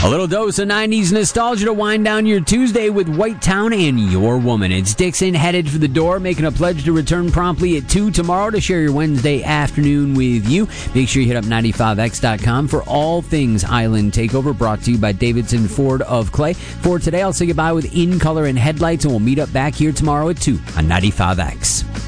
A little dose of 90s nostalgia to wind down your Tuesday with White Town and Your Woman. It's Dixon headed for the door, making a pledge to return promptly at 2 tomorrow to share your Wednesday afternoon with you. Make sure you hit up 95x.com for all things Island Takeover, brought to you by Davidson Ford of Clay. For today, I'll say goodbye with In Color and Headlights, and we'll meet up back here tomorrow at 2 on 95X.